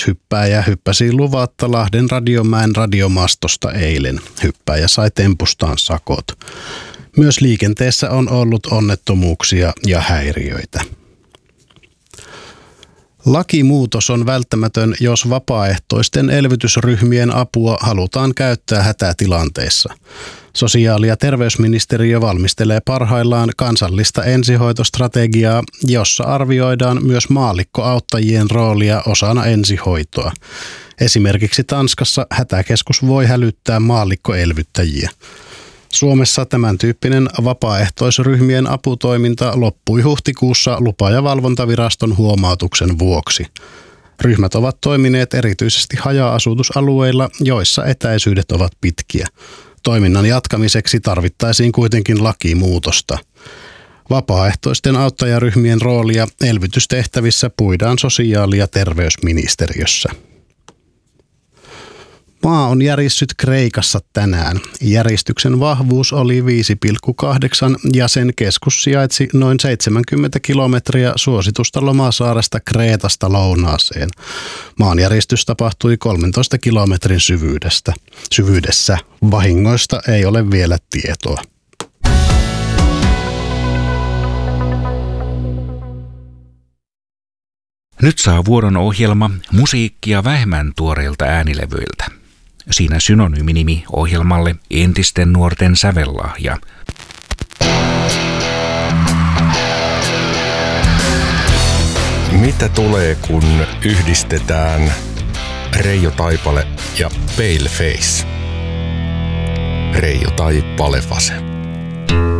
naishyppääjä hyppäsi luvatta Lahden Radiomäen radiomastosta eilen. Hyppääjä sai tempustaan sakot. Myös liikenteessä on ollut onnettomuuksia ja häiriöitä. Lakimuutos on välttämätön, jos vapaaehtoisten elvytysryhmien apua halutaan käyttää hätätilanteissa. Sosiaali- ja terveysministeriö valmistelee parhaillaan kansallista ensihoitostrategiaa, jossa arvioidaan myös maallikkoauttajien roolia osana ensihoitoa. Esimerkiksi Tanskassa hätäkeskus voi hälyttää maallikkoelvyttäjiä. Suomessa tämän tyyppinen vapaaehtoisryhmien aputoiminta loppui huhtikuussa lupa- ja valvontaviraston huomautuksen vuoksi. Ryhmät ovat toimineet erityisesti haja-asutusalueilla, joissa etäisyydet ovat pitkiä. Toiminnan jatkamiseksi tarvittaisiin kuitenkin lakimuutosta. Vapaaehtoisten auttajaryhmien roolia elvytystehtävissä puidaan sosiaali- ja terveysministeriössä. Maa on järissyt Kreikassa tänään. Järistyksen vahvuus oli 5,8 ja sen keskus sijaitsi noin 70 kilometriä suositusta lomasaaresta Kreetasta lounaaseen. Maanjäristys tapahtui 13 kilometrin syvyydessä. Vahingoista ei ole vielä tietoa. Nyt saa vuoron ohjelma musiikkia vähemmän tuoreilta äänilevyiltä. Siinä synonyyminimi ohjelmalle entisten nuorten sävellahja. Mitä tulee, kun yhdistetään Reijo Taipale ja Paleface? Reijo Taipale Fase.